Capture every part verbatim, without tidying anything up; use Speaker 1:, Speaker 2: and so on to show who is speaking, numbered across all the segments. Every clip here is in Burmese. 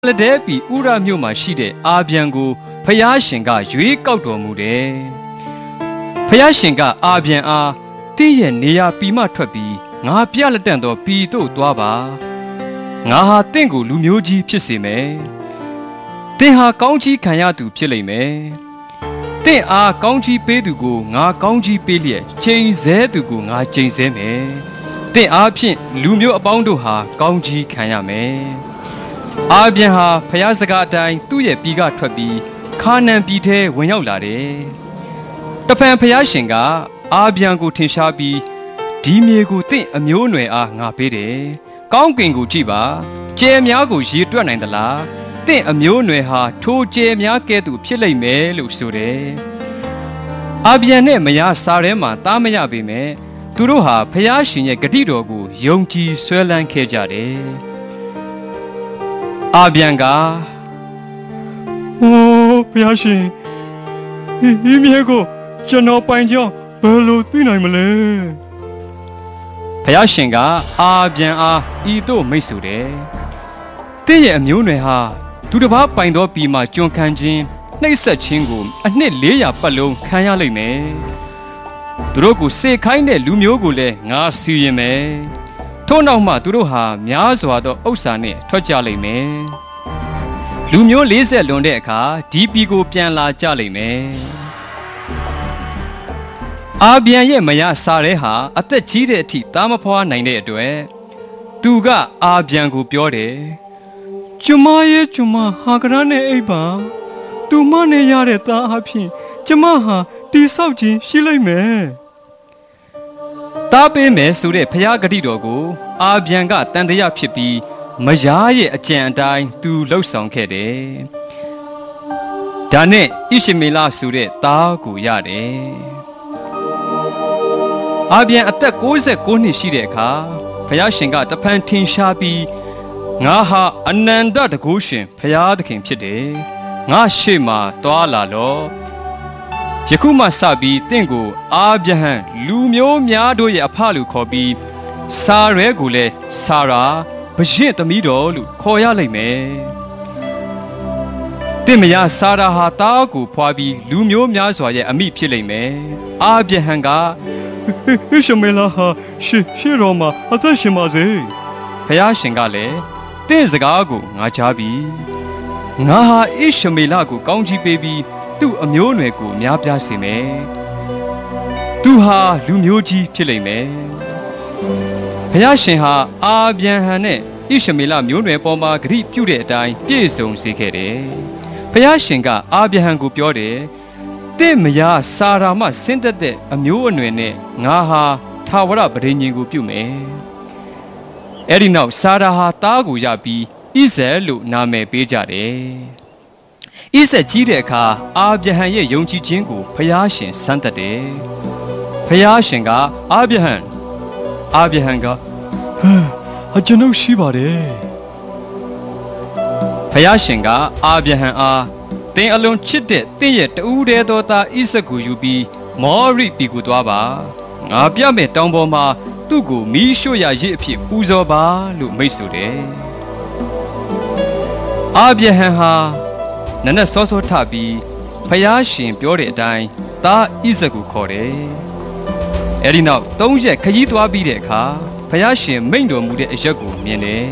Speaker 1: လက်တဲ့ပြီးဥရမြို့မှာရှိတဲ့အာဗျံကိုဖျားရှင်ကရွေးကောက်တော်မူတယ်။ဖျားရှင်ကအာဗျံအားတင့်ရဲ့နေရာပြီးမှထွက်ပြီးငါပြလက်တန့်သောပြီးသို့သွားပါ။ငါဟာတင့်ကိုလူမျိုးကြီးဖြစ်စေမယ်။တင့်ဟာကောင်းကြီးခံရသူဖြစ်လိမ့်မယ်။တင့်အားကောင်းကြီးပေးသူကိုငါကောင်းကြီးပေးလျက်ချိန်ဆသူကိုငါချိန်ဆမယ်။တင့်အားဖြင့်လူမျိုးအပေါင်းတို့ဟာကောင်းကြီးခံရမယ်။အာဗျံဟာဖျားစကားအတိုင်းသူ့ရဲ့ပြည်ကထွက်ပြီးခါနန်ပြည်ထဲဝင်ရောက်လာတယ်။တဖန်ဖျားရှင်ကအာဗျံကိုထင်ရှားပြီးဒီမြေကိုတင့်အမျိုးအနွယ်အားငါပေးတယ်။ကောင်းကင်ကိုကြည့်ပါ။ကျဲများကိုရေတွက်နိုင်သလား။တင့်အမျိုးအနွယ်ဟာထိုကျဲများကဲ့သို့ဖြစ်လိမ့်မယ်လို့ဆိုတယ်။အာဗျံနဲ့မယားစားထဲမှာတားမရပေမဲ့သူတို့ဟာဖျားရှင်ရဲ့ဂတိတော်ကိုယုံကြည်ဆွဲလန်းခဲ့ကြတယ်။အာဗျံကအိုးဖျားရှင်ဒီမြေကိုကျွန်တော်ပိုင်ကြောင်းဘယ်လိုသိနိုင်မလဲဖျားရှင်ကအာဗျံအားဤသို့မိတ်ဆိုတယ်တင့်ရဲ့အမျိုးအနွယ်ဟာသူတစ်ပါးပိုင်သောပြည်မှာကျွန်ခံခြင်းနှိပ်စက်ခြင်းကိုအနှစ်လေးရာပတ်လုံးခံရလိမ့်မယ်သူတို့ကိုစေခိုင်းတဲ့လူမျိုးကိုလည်းငါစီရင်မယ်ထို့နောက်မှသူတို့ဟာများစွာသောဥစ္စာနဲ့ထွက်ကြလိမ့်မယ်လူမျိုး၄၀လွန်တဲ့အခါဒီပြည်ကိုပြန်လာကြလိမ့်မယ်အာဗျံရဲ့မယားစာရဲဟာအသက်ကြီးတဲ့အထိသားမဖွားနိုင်တဲ့အတွက်သူကအာဗျံကိုပြောတယ်ကျမရဲ့ကျမဟာကရနဲ့အိပ်ပါသူမနဲ့ရတဲ့သားအဖြစ်ကျမဟာတိဆောက်ခြင်းရှိလိမ့်မယ်တားပေးမယ်ဆိုတဲ့ဖျားဂတိတော်ကိုအာဗျံကတန်တရားဖြစ်ပြီးမယားရဲ့အကြံအတိုင်းသူလှုပ်ဆောင်ခဲ့တယ်။ဒါနဲ့ဣရှမေလဆိုတဲ့သားကိုရတယ်။အာဗျံအသက်၉၉နှစ်ရှိတဲ့အခါဖျားရှင်ကတဖန်ထင်ရှားပြီးငါဟာအနန္တတကုရှင်ဖျားသခင်ဖြစ်တယ်။ငါရှေ့မှာတွာလာလော့ယခုမှစပြီးတင့်ကိုအာဗျဟံလူမျိုးများတို့ရဲ့အဖလို့ခေါ်ပြီးစာရဲကိုလည်းစာရာဘရင့်သမီးတော်လို့ခေါ်ရလိမ့်မယ်တင့်မယားစာရာဟာတားကိုဖွာပြီးလူမျိုးများစွာရဲ့အမိဖြစ်လိမ့်မယ်အာဗျဟံကဣရှမေလဟာရှေရှေတော်မှာအသက်ရှင်ပါစေဘုရားရှင်ကလည်းတင့်စကားကိုငါကြားပြီငါဟာဣရှမေလကိုကောင်းချီးပေးပြီးသူ့အမျိုးအနွယ်ကိုများပြားစေမယ်။သူဟာလူမျိုးကြီးဖြစ်လိမ့်မယ်။ဘုရားရှင်ဟာအာဗျံဟံနဲ့ဣရှမေလမျိုးနွယ်ပေါ်မှာဂရုပြုတဲ့အတိုင်းပြည့်စုံစေခဲ့တယ်။ဘုရားရှင်ကအာဗျံဟံကိုပြောတယ်။တင့်မယားစာရာမဆင်းသက်တဲ့အမျိုးအနွယ်နဲ့ငါဟာထာဝရပဋိညာဉ်ကိုပြုမယ်။အဲ့ဒီနောက်စာရာဟာသားကိုရပြီးဣဇယ်လို့နာမည်ပေးကြတယ်။ဣဆက်ကြီးတဲ့အခါအာဗျဟံရဲ့ယုံကြည်ခြင်းကိုဖျားရှင်စမ်းသပ်တယ်။ဖျားရှင်ကအာဗျဟံအာဗျဟံကဟဲ့အကျွန်ုပ်ရှိပါတယ်။ဖျားရှင်ကအာဗျဟံအားတင်းအလုံးချစ်တဲ့တင့်ရဲ့တူးတဲ့သောသားဣဆက်ကိုယူပြီးမောရိပြည်ကိုသွားပါ။ငါပြမဲ့တောင်ပေါ်မှာသူ့ကိုမီးရှို့ရရစ်အဖြစ်ပူဇော်ပါလို့မိတ်ဆိုတယ်။အာဗျဟံဟာနနက်စောစောထပြီးဖယားရှင်ပြောတဲ့အတိုင်းသားဣဇက်ကိုခေါ်တယ်။အဲဒီနောက်သုံးရက်ခရီးသွားပြီးတဲ့အခါဖယားရှင်မိန့်တော်မူတဲ့အရက်ကိုမြင်တယ်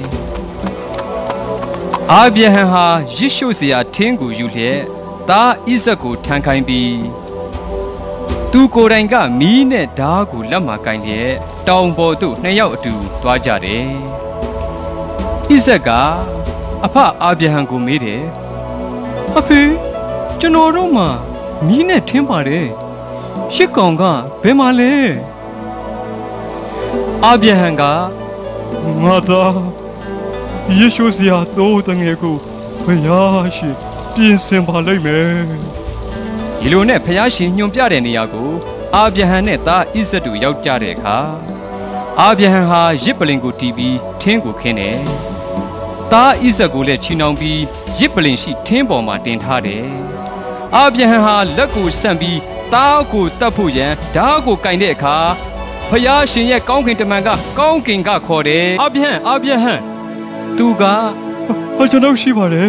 Speaker 1: ။အာဗျဟံဟာရစ်ရှုစရာထင်းကိုယူလျက်သားဣဇက်ကိုထမ်းခိုင်းပြီးသူကိုယ်တိုင်ကမီးနဲ့ဓားကိုလက်မှာကင်လျက်တောင်ပေါ်သို့နှစ်ယောက်အတူသွားကြတယ်။ဣဇက်ကအဖအာဗျဟံကိုမေးတယ်အဖေကျွန်တော်တို့မှာမီးနဲ့ထင်းပါတယ်ရှစ်ကောင်ကဘယ်မှာလဲအာဗျဟံကငါသားယေရှုစရာတိုးတငယ်ကိုဖယားရှင်ပြင်ဆင်ပါလိမ့်မယ်ဒီလိုနဲ့ဖယားရှင်ညွှန်ပြတဲ့နေရာကိုအာဗျဟံနဲ့သားဣဇက်တို့ရောက်ကြတဲ့အခါအာဗျဟံဟာရစ်ပလင်ကိုတီးပြီးထင်းကိုခင်းတယ်သားဣဇက်ကိုလည်းချီနှောင်ပြီးရစ်ပလင်ရှိထင်းပေါ်မှာတင်ထားတယ်။အာဗျဟံဟာလက်ကိုဆန့်ပြီးသားကိုတတ်ဖို့ရန်ဓားကိုကင်တဲ့အခါဖယားရှင်ရဲ့ကောင်းကင်တမန်ကကောင်းကင်ကခေါ်တယ်။အာဗျဟံအာဗျဟံသူကဟာကျွန်တော်ရှိပါတယ်